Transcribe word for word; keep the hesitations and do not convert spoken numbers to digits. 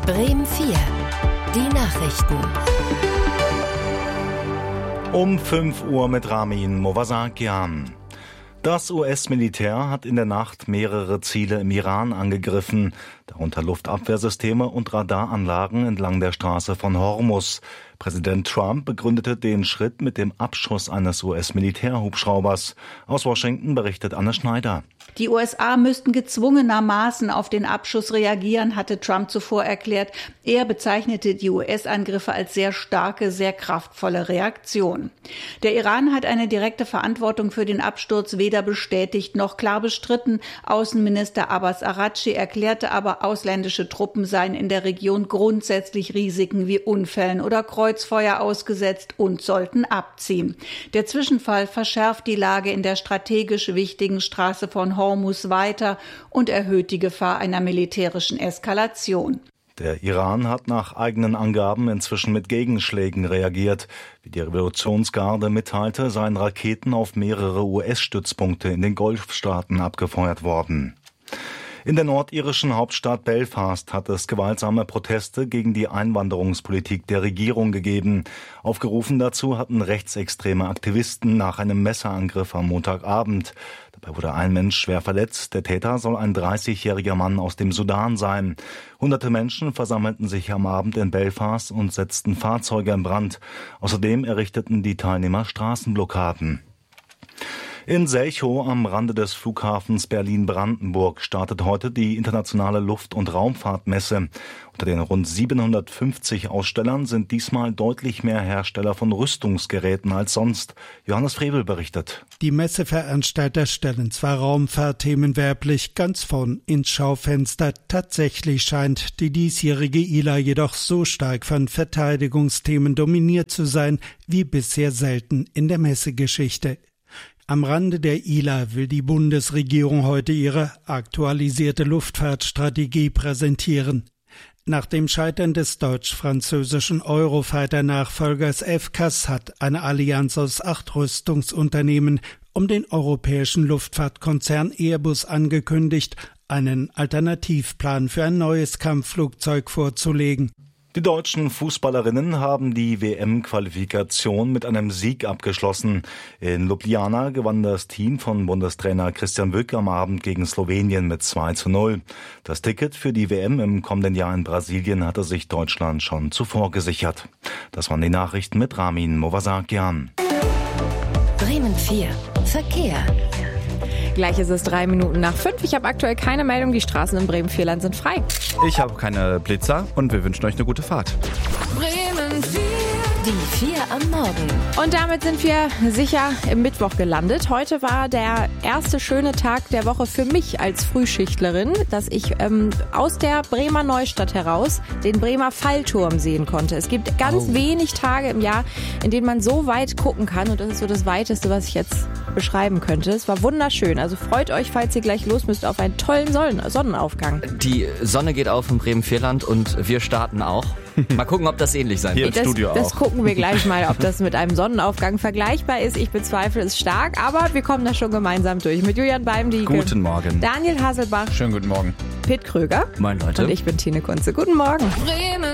Bremen vier. Die Nachrichten. Um fünf Uhr mit Ramin Movasakian. Das U S-Militär hat in der Nacht mehrere Ziele im Iran angegriffen, darunter Luftabwehrsysteme und Radaranlagen entlang der Straße von Hormuz. Präsident Trump begründete den Schritt mit dem Abschuss eines U S-Militärhubschraubers. Aus Washington berichtet Anne Schneider. Die U S A müssten gezwungenermaßen auf den Abschuss reagieren, hatte Trump zuvor erklärt. Er bezeichnete die U S-Angriffe als sehr starke, sehr kraftvolle Reaktion. Der Iran hat eine direkte Verantwortung für den Absturz weder bestätigt noch klar bestritten. Außenminister Abbas Araghchi erklärte aber, ausländische Truppen seien in der Region grundsätzlich Risiken wie Unfällen oder Kreuzfeuer ausgesetzt und sollten abziehen. Der Zwischenfall verschärft die Lage in der strategisch wichtigen Straße von Hormuz weiter und erhöht die Gefahr einer militärischen Eskalation. Der Iran hat nach eigenen Angaben inzwischen mit Gegenschlägen reagiert. Wie die Revolutionsgarde mitteilte, seien Raketen auf mehrere U S-Stützpunkte in den Golfstaaten abgefeuert worden. In der nordirischen Hauptstadt Belfast hat es gewaltsame Proteste gegen die Einwanderungspolitik der Regierung gegeben. Aufgerufen dazu hatten rechtsextreme Aktivisten nach einem Messerangriff am Montagabend. Dabei wurde ein Mensch schwer verletzt. Der Täter soll ein dreißigjähriger Mann aus dem Sudan sein. Hunderte Menschen versammelten sich am Abend in Belfast und setzten Fahrzeuge in Brand. Außerdem errichteten die Teilnehmer Straßenblockaden. In Selchow am Rande des Flughafens Berlin-Brandenburg startet heute die internationale Luft- und Raumfahrtmesse. Unter den rund siebenhundertfünfzig Ausstellern sind diesmal deutlich mehr Hersteller von Rüstungsgeräten als sonst. Johannes Frevel berichtet. Die Messeveranstalter stellen zwar Raumfahrtthemen werblich ganz vorn ins Schaufenster. Tatsächlich scheint die diesjährige I L A jedoch so stark von Verteidigungsthemen dominiert zu sein, wie bisher selten in der Messegeschichte. Am Rande der I L A will die Bundesregierung heute ihre aktualisierte Luftfahrtstrategie präsentieren. Nach dem Scheitern des deutsch-französischen Eurofighter-Nachfolgers F C A S hat eine Allianz aus acht Rüstungsunternehmen um den europäischen Luftfahrtkonzern Airbus angekündigt, einen Alternativplan für ein neues Kampfflugzeug vorzulegen. Die deutschen Fußballerinnen haben die W M-Qualifikation mit einem Sieg abgeschlossen. In Ljubljana gewann das Team von Bundestrainer Christian Wück am Abend gegen Slowenien mit zwei zu null. Das Ticket für die W M im kommenden Jahr in Brasilien hatte sich Deutschland schon zuvor gesichert. Das waren die Nachrichten mit Ramin Movasakian. Bremen vier. Verkehr. Gleich ist es drei Minuten nach fünf. Ich habe aktuell keine Meldung. Die Straßen in Bremen-Vierland sind frei. Ich habe keine Blitzer und wir wünschen euch eine gute Fahrt. Bremen vier. Die vier am Morgen. Und damit sind wir sicher im Mittwoch gelandet. Heute war der erste schöne Tag der Woche für mich als Frühschichtlerin, dass ich ähm, aus der Bremer Neustadt heraus den Bremer Fallturm sehen konnte. Es gibt ganz oh. wenig Tage im Jahr, in denen man so weit gucken kann. Und das ist so das Weiteste, was ich jetzt beschreiben könnte. Es war wunderschön. Also freut euch, falls ihr gleich los müsst, auf einen tollen Sonnenaufgang. Die Sonne geht auf in Bremen-Vierland und wir starten auch. Mal gucken, ob das ähnlich sein Hier wird. im das, Studio auch. Das gucken wir gleich mal, ob das mit einem Sonnenaufgang vergleichbar ist. Ich bezweifle es stark, aber wir kommen da schon gemeinsam durch. Mit Julian Beimdieke. Guten Morgen. Daniel Hasselbach. Schönen guten Morgen. Pitt Kröger. Moin Leute. Und ich bin Tine Kunze. Guten Morgen. Bremen